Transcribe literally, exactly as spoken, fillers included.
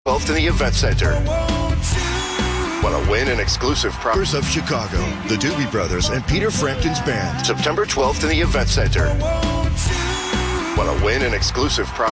twelfth in the Event Center. Want to win an exclusive prize of Chicago, the Doobie Brothers and Peter Frampton's band. September twelfth in the Event Center. Want to win an exclusive prize